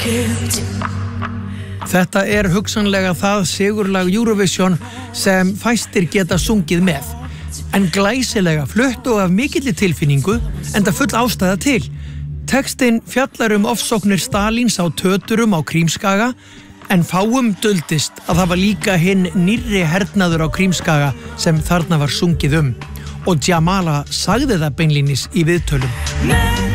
Þetta hugsanlega það sigurlag Eurovision sem fæstir geta sungið með. En glæsilega flutt og af mikilli tilfinningu, enda full ástæða til. Textinn fjallar ofsóknir Stalíns á töturum á Krímskaga, en fáum duldist að það var líka hinn nýrri hernaður á Krímskaga sem þarna var sungið Og Jamala sagði það beinlínis í viðtölum.